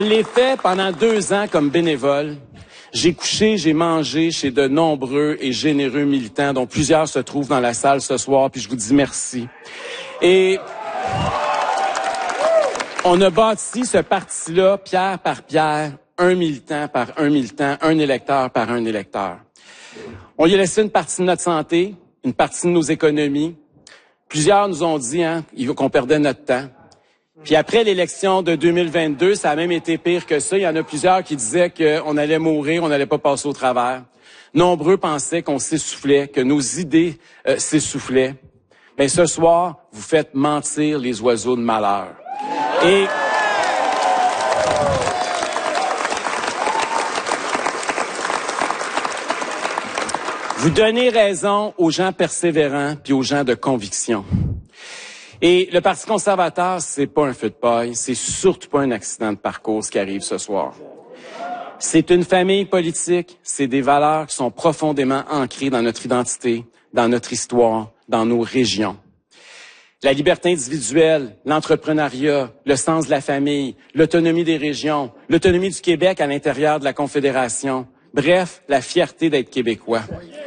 Je l'ai fait pendant 2 ans comme bénévole. J'ai couché, j'ai mangé chez de nombreux et généreux militants, dont plusieurs se trouvent dans la salle ce soir, puis je vous dis merci. Et on a bâti ce parti-là, pierre par pierre, un militant par un militant, un électeur par un électeur. On y a laissé une partie de notre santé, une partie de nos économies. Plusieurs nous ont dit qu'on perdait notre temps. Puis après l'élection de 2022, ça a même été pire que ça. Il y en a plusieurs qui disaient qu'on allait mourir, on n'allait pas passer au travers. Nombreux pensaient qu'on s'essoufflait, que nos idées s'essoufflaient. Mais ce soir, vous faites mentir les oiseaux de malheur. Et vous donnez raison aux gens persévérants puis aux gens de conviction. Et le Parti conservateur, c'est pas un feu de paille, c'est surtout pas un accident de parcours ce qui arrive ce soir. C'est une famille politique, c'est des valeurs qui sont profondément ancrées dans notre identité, dans notre histoire, dans nos régions. La liberté individuelle, l'entrepreneuriat, le sens de la famille, l'autonomie des régions, l'autonomie du Québec à l'intérieur de la Confédération. Bref, la fierté d'être québécois.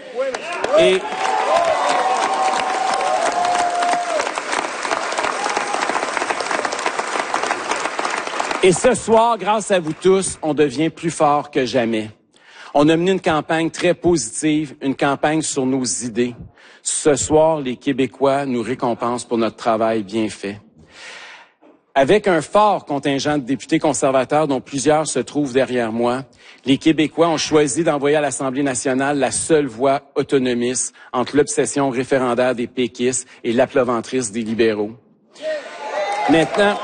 Et ce soir, grâce à vous tous, on devient plus fort que jamais. On a mené une campagne très positive, une campagne sur nos idées. Ce soir, les Québécois nous récompensent pour notre travail bien fait. Avec un fort contingent de députés conservateurs dont plusieurs se trouvent derrière moi, les Québécois ont choisi d'envoyer à l'Assemblée nationale la seule voix autonomiste entre l'obsession référendaire des péquistes et l'appleventrice des libéraux. Maintenant,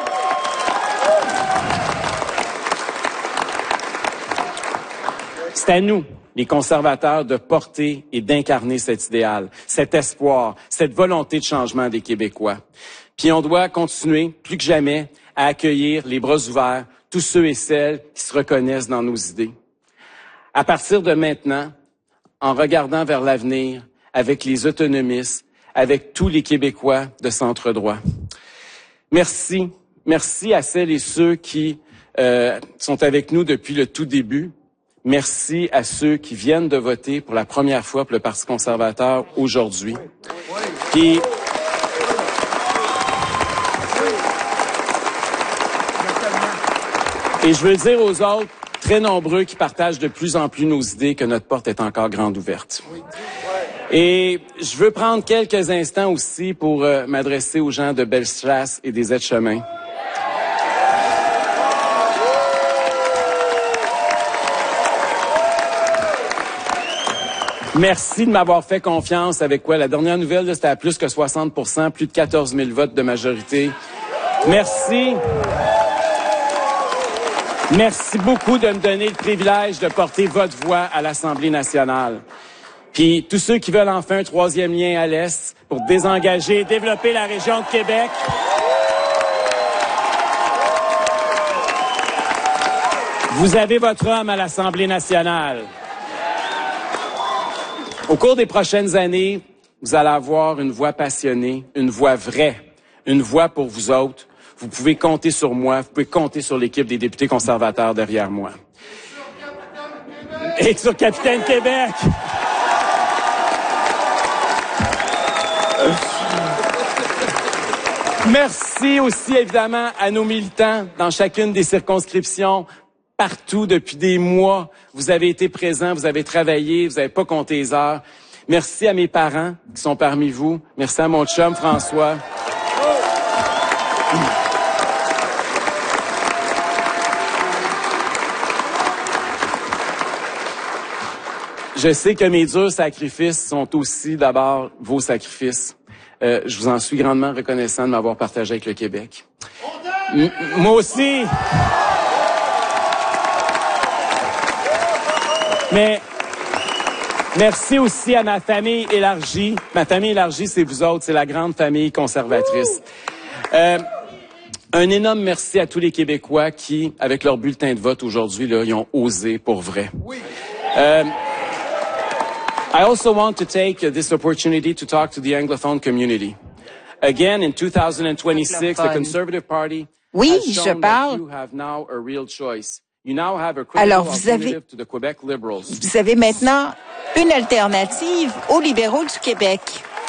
c'est à nous, les conservateurs, de porter et d'incarner cet idéal, cet espoir, cette volonté de changement des Québécois. Puis on doit continuer, plus que jamais, à accueillir les bras ouverts tous ceux et celles qui se reconnaissent dans nos idées. À partir de maintenant, en regardant vers l'avenir, avec les autonomistes, avec tous les Québécois de centre droit. Merci. Merci à celles et ceux qui sont avec nous depuis le tout début. Merci à ceux qui viennent de voter pour la première fois pour le Parti conservateur aujourd'hui. Puis, et je veux dire aux autres, très nombreux qui partagent de plus en plus nos idées, que notre porte est encore grande ouverte. Et je veux prendre quelques instants aussi pour m'adresser aux gens de Bellechasse et des Aides-Chemins. Merci de m'avoir fait confiance avec quoi? La dernière nouvelle, c'était à plus que 60%, plus de 14 000 votes de majorité. Merci. Merci beaucoup de me donner le privilège de porter votre voix à l'Assemblée nationale. Puis tous ceux qui veulent enfin un troisième lien à l'Est pour désengager et développer la région de Québec. Vous avez votre homme à l'Assemblée nationale. Au cours des prochaines années, vous allez avoir une voix passionnée, une voix vraie, une voix pour vous autres. Vous pouvez compter sur moi, vous pouvez compter sur l'équipe des députés conservateurs derrière moi. Et sur Capitaine Québec. Merci aussi, évidemment, à nos militants dans chacune des circonscriptions. Partout depuis des mois, vous avez été présents, vous avez travaillé, vous n'avez pas compté les heures. Merci à mes parents qui sont parmi vous. Merci à mon chum François. Je sais que mes durs sacrifices sont aussi d'abord vos sacrifices. Je vous en suis grandement reconnaissant de m'avoir partagé avec le Québec. Moi aussi. Mais merci aussi à ma famille élargie. Ma famille élargie, c'est vous autres, c'est la grande famille conservatrice. Un énorme merci à tous les Québécois qui, avec leur bulletin de vote aujourd'hui, là, ils ont osé pour vrai. I also want to take this opportunity to talk to the Anglophone community. Again, in 2026, the Conservative Party Oui, je parle. Alors, vous avez maintenant une alternative aux libéraux du Québec.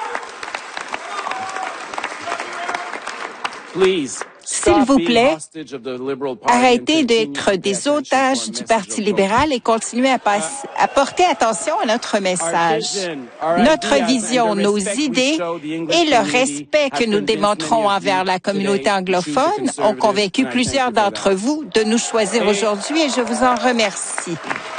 S'il vous plaît, arrêtez d'être des otages du Parti libéral et continuez à porter attention à notre message. Notre vision, nos idées et le respect que nous démontrons envers la communauté anglophone ont convaincu plusieurs d'entre vous de nous choisir aujourd'hui et je vous en remercie.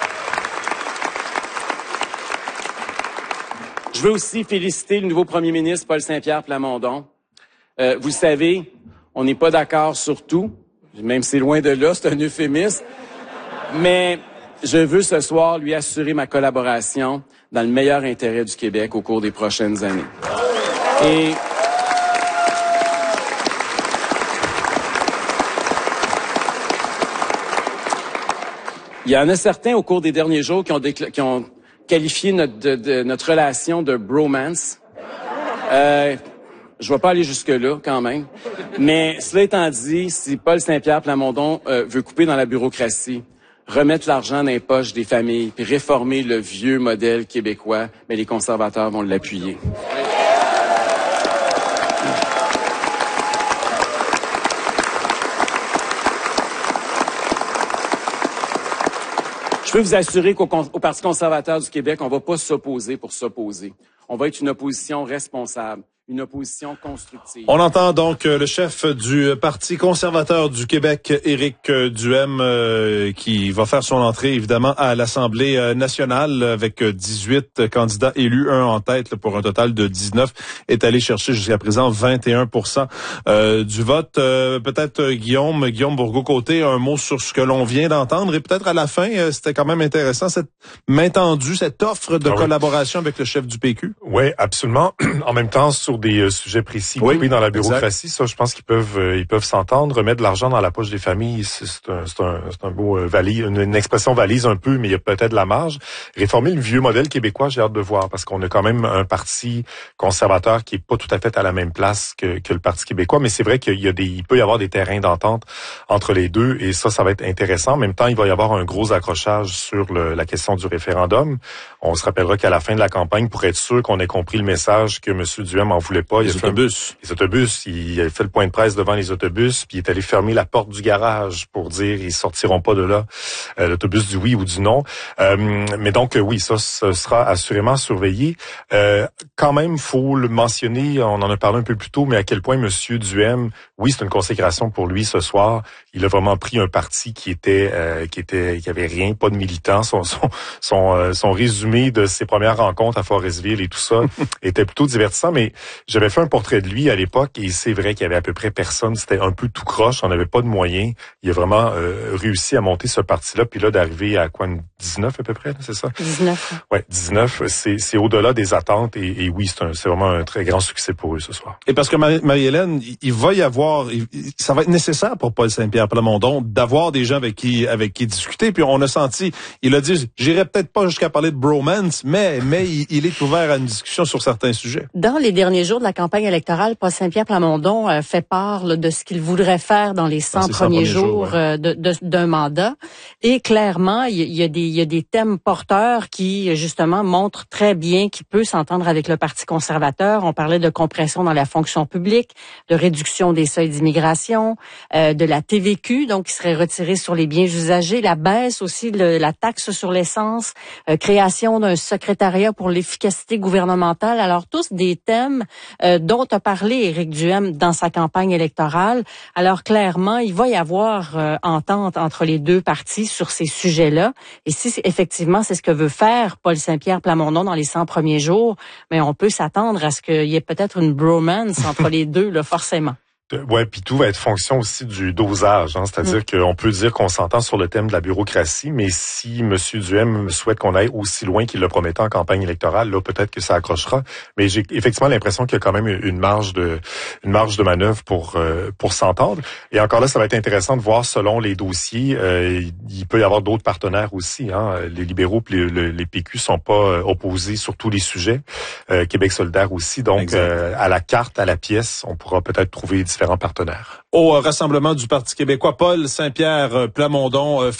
Je veux aussi féliciter le nouveau premier ministre Paul Saint-Pierre Plamondon. Vous le savez, on n'est pas d'accord sur tout, même si c'est loin de là, c'est un euphémisme. Mais je veux ce soir lui assurer ma collaboration dans le meilleur intérêt du Québec au cours des prochaines années. Et il y en a certains au cours des derniers jours qui ont qualifié notre relation de bromance. Je ne vais pas aller jusque-là, quand même. Mais cela étant dit, si Paul Saint-Pierre Plamondon veut couper dans la bureaucratie, remettre l'argent dans les poches des familles, puis réformer le vieux modèle québécois, mais les conservateurs vont l'appuyer. Je peux vous assurer qu'au Parti conservateur du Québec, on ne va pas s'opposer pour s'opposer. On va être une opposition responsable. Une opposition constructive. On entend donc le chef du Parti conservateur du Québec, Éric Duhem, qui va faire son entrée évidemment à l'Assemblée nationale avec 18 candidats élus, un en tête pour un total de 19, est allé chercher jusqu'à présent 21% du vote. Peut-être Guillaume Bourgault-Côté, un mot sur ce que l'on vient d'entendre et peut-être à la fin, c'était quand même intéressant cette main tendue, cette offre de collaboration avec le chef du PQ. Oui, absolument. En même temps, sur des sujets précis, oui, dans la bureaucratie, exact. Ça, je pense qu'ils peuvent s'entendre. Remettre de l'argent dans la poche des familles, c'est un beau valise, une expression valise un peu, mais il y a peut-être de la marge. Réformer le vieux modèle québécois, j'ai hâte de voir, parce qu'on a quand même un parti conservateur qui est pas tout à fait à la même place que le Parti québécois, mais c'est vrai il peut y avoir des terrains d'entente entre les deux, et ça va être intéressant. En même temps, il va y avoir un gros accrochage sur la question du référendum. On se rappellera qu'à la fin de la campagne, pour être sûr qu'on ait compris le message que M. Duhem en voulait pas. Les autobus, il a fait le point de presse devant les autobus, puis il est allé fermer la porte du garage pour dire ils sortiront pas de là, l'autobus du oui ou du non. Mais donc oui, ça sera assurément surveillé. Quand même, faut le mentionner, on en a parlé un peu plus tôt, mais à quel point M. Duhem, oui, c'est une consécration pour lui ce soir. Il a vraiment pris un parti qui avait rien, pas de militants. Son résumé de ses premières rencontres à Forestville et tout ça était plutôt divertissant, mais j'avais fait un portrait de lui à l'époque et c'est vrai qu'il y avait à peu près personne. C'était un peu tout croche, on n'avait pas de moyens. Il a vraiment réussi à monter ce parti-là, puis là d'arriver à quoi, 19 à peu près, c'est ça? 19. Ouais, 19, c'est au-delà des attentes et oui, c'est vraiment un très grand succès pour eux ce soir. Et parce que Marie-Hélène, il va y avoir, ça va être nécessaire pour Paul Saint-Pierre Plamondon d'avoir des gens avec qui discuter. Puis on a senti, il a dit, j'irai peut-être pas jusqu'à parler de bromance, mais il est ouvert à une discussion sur certains sujets. Dans les derniers jours de la campagne électorale, Paul Saint-Pierre Plamondon fait part de ce qu'il voudrait faire dans les 100 premiers jours d'un mandat. Et clairement, il y a des thèmes porteurs qui, justement, montrent très bien qu'il peut s'entendre avec le Parti conservateur. On parlait de compression dans la fonction publique, de réduction des seuils d'immigration, de la TVQ, donc qui serait retirée sur les biens usagers, la baisse aussi de la taxe sur l'essence, création d'un secrétariat pour l'efficacité gouvernementale. Alors, tous des thèmes dont a parlé Éric Duhem dans sa campagne électorale. Alors, clairement, il va y avoir entente entre les deux partis sur ces sujets-là. Et si effectivement c'est ce que veut faire Paul Saint-Pierre Plamondon dans les 100 premiers jours, mais on peut s'attendre à ce qu'il y ait peut-être une bromance entre les deux, là, forcément. Ouais, puis tout va être fonction aussi du dosage, hein, c'est-à-dire qu'on peut dire qu'on s'entend sur le thème de la bureaucratie, mais si M. Duhem souhaite qu'on aille aussi loin qu'il le promettait en campagne électorale, là peut-être que ça accrochera. Mais j'ai effectivement l'impression qu'il y a quand même une marge de manœuvre pour s'entendre. Et encore là, ça va être intéressant de voir selon les dossiers. Il peut y avoir d'autres partenaires aussi. Hein. Les libéraux et les PQ sont pas opposés sur tous les sujets. Québec solidaire aussi. Donc à la carte, à la pièce, on pourra peut-être trouver différents différents partenaires. Au rassemblement du Parti québécois, Paul Saint-Pierre Plamondon